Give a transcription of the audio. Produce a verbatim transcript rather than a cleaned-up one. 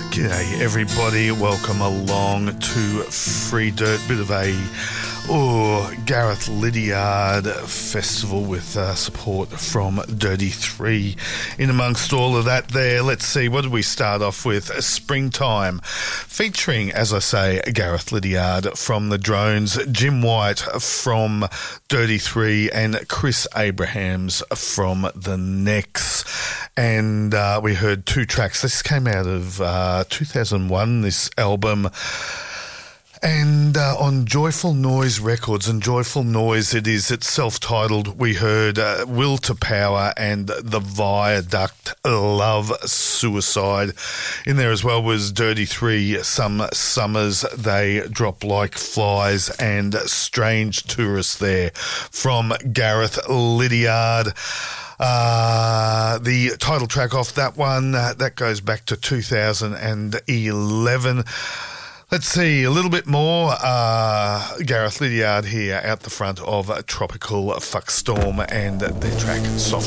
G'day everybody, welcome along to Free Dirt, bit of a oh, Gareth Liddiard festival with uh, support from Dirty Three. In amongst all of that there, let's see, what did we start off with? Springtime, featuring, as I say, Gareth Liddiard from the Drones, Jim White from Dirty Three, and Chris Abrahams from the Necks. And uh, we heard two tracks. This came out of uh, two thousand one, this album. And uh, on Joyful Noise Records, and Joyful Noise it is, it's self-titled, we heard uh, Will to Power and The Viaduct, Love Suicide. In there as well was Dirty Three, Some Summers They Drop Like Flies, and Strange Tourists there from Gareth Liddiard. Uh, the title track off that one, uh, that goes back to two thousand eleven. Let's see, a little bit more. Uh, Gareth Liddiard here out the front of Tropical Fuckstorm and their track Soft